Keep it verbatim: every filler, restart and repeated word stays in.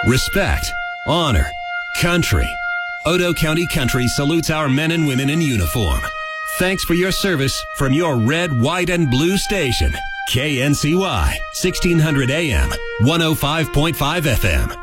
respect, honor, country. Otoe County Country salutes our men and women in uniform. Thanks for your service from your red, white, and blue station. K N C Y, sixteen hundred A M, one oh five point five F M.